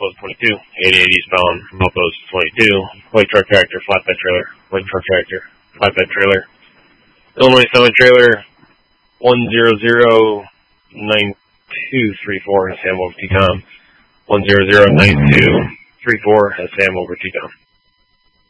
Post 22. 88 eastbound, Post 22. White truck tractor, flatbed trailer. White truck tractor, flatbed trailer. Illinois semi-trailer 1009234 has Sam over T-Com. 1009234 has Sam over T-Com.